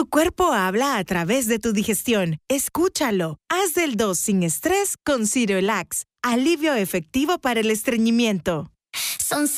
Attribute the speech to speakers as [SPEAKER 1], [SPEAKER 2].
[SPEAKER 1] cuerpo habla a través de tu digestión. Escúchalo. Haz del 2 sin estrés con Cirelax. Alivio efectivo para el estreñimiento.
[SPEAKER 2] Son